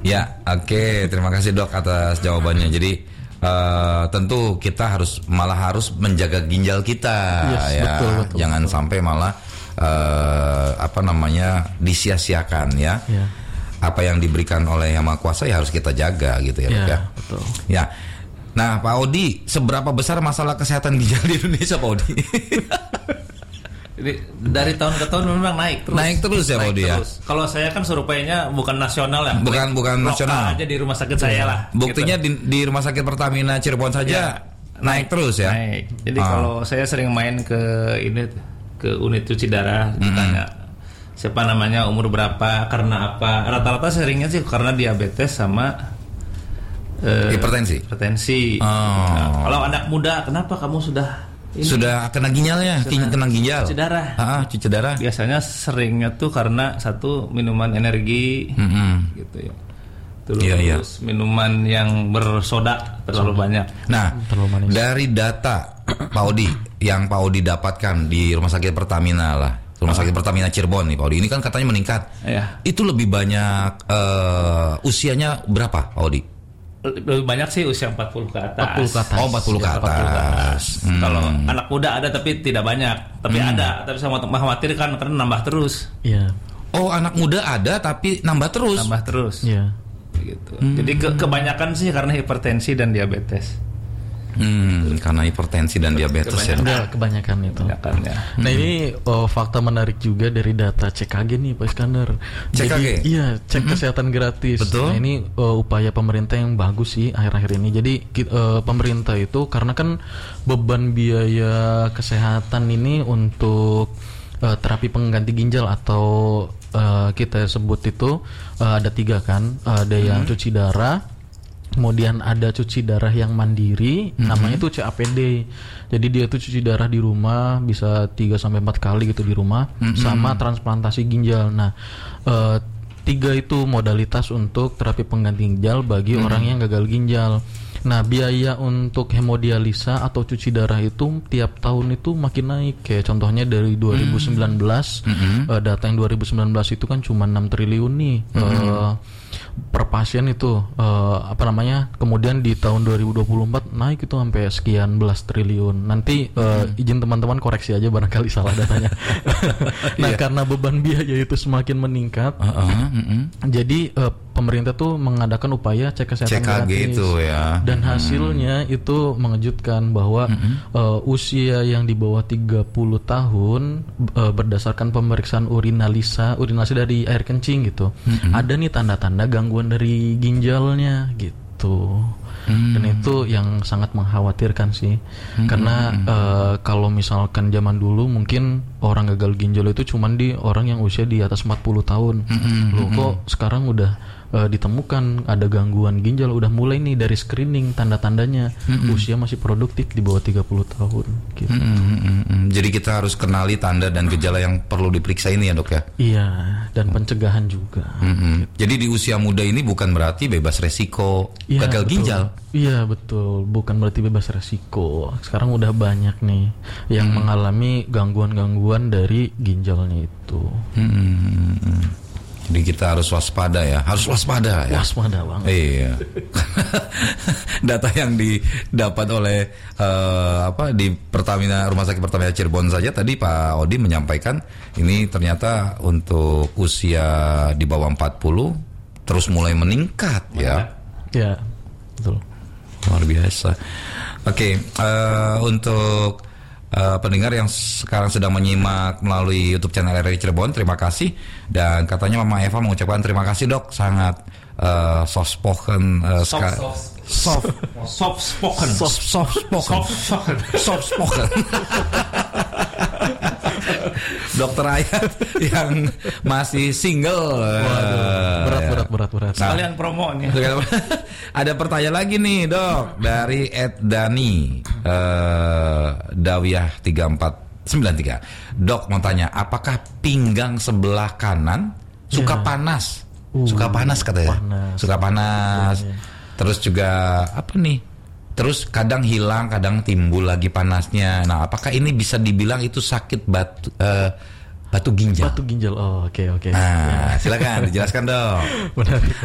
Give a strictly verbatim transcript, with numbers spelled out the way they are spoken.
Ya, oke, okay. Terima kasih dok atas jawabannya. Jadi Uh, tentu kita harus malah harus menjaga ginjal kita, yes, ya, betul, betul, jangan betul. sampai malah uh, apa namanya disia-siakan ya. Yeah. Apa yang diberikan oleh Yang Maha Kuasa ya harus kita jaga gitu ya, yeah, ya. Betul. Ya. Nah, Pak Odi, seberapa besar masalah kesehatan ginjal di Indonesia, Pak Odi? Jadi dari tahun ke tahun memang naik terus. Naik terus ya, Pak Odi ya. Kalau saya kan surveinya bukan nasional ya. Bukan bukan nasional. Aja di rumah sakit saya lah. Buktinya gitu. di, di rumah sakit Pertamina Cirebon saja ya, naik, naik terus ya. Naik. Jadi ah. kalau saya sering main ke ini ke unit cuci darah, mm-hmm. ditanya siapa namanya, umur berapa, karena apa. Rata-rata seringnya sih karena diabetes sama uh, hipertensi. Hipertensi. Oh. Nah, kalau anak muda, kenapa kamu sudah ini, sudah kena ginjalnya, sudah kena ginjal. Cuci darah. Ah, cuci darah. Biasanya seringnya tuh karena satu minuman energi, mm-hmm. gitu ya. Terus iya, iya. minuman yang bersoda terlalu Soda. banyak. Nah, terlalu dari data Pak Odi yang Pak Odi dapatkan di Rumah Sakit Pertamina lah, Rumah Sakit Pertamina Cirebon nih Pak Odi, ini kan katanya meningkat. Iya. Itu lebih banyak uh, usianya berapa Pak Odi? Lebih banyak sih usia empat puluh ke atas. empat puluh ke atas. Oh, empat puluh ke atas. empat puluh ke atas. Hmm. Kalau anak muda ada tapi tidak banyak. Tapi hmm. ada, tapi sama mengkhawatirkan karena nambah terus. Iya. Oh, anak muda ada tapi nambah terus. Nambah terus. Iya. Gitu. Hmm. Jadi ke- kebanyakan sih karena hipertensi dan diabetes. Hmm, karena hipertensi dan diabetes kebanyakan, ya. Ya, kebanyakan itu. Kebanyakan, ya. Nah ini oh, fakta menarik juga dari data C K G nih Pak Iskandar. C K G? Jadi, iya, cek mm-hmm. kesehatan gratis. Betul. Nah ini uh, upaya pemerintah yang bagus sih akhir-akhir ini. Jadi uh, pemerintah itu karena kan beban biaya kesehatan ini untuk uh, terapi pengganti ginjal atau uh, kita sebut itu uh, ada tiga kan. Uh, ada mm-hmm. yang cuci darah. Kemudian ada cuci darah yang mandiri, mm-hmm. namanya tuh C A P D. Jadi dia tuh cuci darah di rumah bisa tiga sampai empat kali gitu di rumah, mm-hmm. sama transplantasi ginjal. Nah, uh, tiga itu modalitas untuk terapi pengganti ginjal bagi mm-hmm. orang yang gagal ginjal. Nah, biaya untuk hemodialisa atau cuci darah itu tiap tahun itu makin naik. Kayak contohnya dari dua ribu sembilan belas, mm-hmm. uh, data yang dua ribu sembilan belas itu kan cuma enam triliun nih. Mm-hmm. Uh, per pasien itu uh, apa namanya, kemudian di tahun dua ribu dua puluh empat naik itu sampai sekian belas triliun. Nanti uh, hmm. izin teman-teman koreksi aja barangkali salah datanya. Nah yeah. karena beban biaya itu semakin meningkat, uh-uh, uh-uh. jadi uh, pemerintah tuh mengadakan upaya cek kesehatan C K G gratis itu ya. Dan hasilnya hmm. itu mengejutkan bahwa hmm. uh, usia yang di bawah tiga puluh tahun uh, berdasarkan pemeriksaan urinalisa, urinasi dari air kencing gitu, hmm. ada nih tanda-tanda gangguan dari ginjalnya gitu. Hmm. Dan itu yang sangat mengkhawatirkan sih, hmm. karena uh, kalau misalkan zaman dulu mungkin orang gagal ginjal itu cuman di orang yang usia di atas empat puluh tahun. Hmm. Loh kok sekarang udah uh, ditemukan ada gangguan ginjal, udah mulai nih dari screening tanda-tandanya, hmm. usia masih produktif di bawah tiga puluh tahun gitu. Hmm. Jadi kita harus kenali tanda dan gejala yang perlu diperiksa ini ya dok ya. Iya, dan pencegahan juga. Hmm. Gitu. Jadi di usia muda ini bukan berarti bebas resiko ya, gagal betul. ginjal. Iya betul, bukan berarti bebas resiko. Sekarang udah banyak nih yang hmm. mengalami gangguan-gangguan dari ginjalnya itu. Hmm. Jadi kita harus waspada ya, harus waspada ya. Waspada banget. Iya. Data yang didapat oleh uh, apa di Pertamina, Rumah Sakit Pertamina Cirebon saja tadi Pak Odi menyampaikan ini ternyata untuk usia di bawah empat puluh terus mulai meningkat ya. Ya, betul. Luar biasa. Oke, okay, uh, untuk uh, pendengar yang sekarang sedang menyimak melalui YouTube channel R R I Cirebon, terima kasih. Dan katanya Mama Eva mengucapkan terima kasih dok, sangat uh, soft spoken, uh, soft, ska- soft. soft, soft spoken, soft, soft spoken, soft spoken, soft spoken. Dokter Ayat yang masih single. Waduh, berat, ya. berat, berat, berat. Sekalian nah, promo nih. Ada pertanyaan lagi nih dok dari Ed Dani uh, Dawiyah tiga empat sembilan tiga. Dok mau tanya, apakah pinggang sebelah kanan suka yeah. panas? Uh, suka panas katanya. Panas. Suka panas. Yeah, yeah. Terus juga apa nih? Terus kadang hilang, kadang timbul lagi panasnya. Nah, apakah ini bisa dibilang itu sakit batu uh, batu ginjal? Batu ginjal. Oh, oke okay, oke. Okay. Nah, silakan dijelaskan dong. Benar.